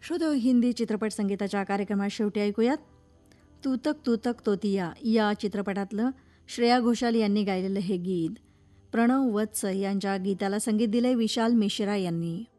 श्रोतो, हिंदी चित्रपट संगीताच्या कार्यक्रमात शेवटी ऐकूयात तूतक तूतक तोतिया या चित्रपटातलं श्रेया घोषाल यांनी गायलेलं हे गीत. प्रणव वत्स यांच्या गीताला संगीत दिले विशाल मिश्रा यांनी.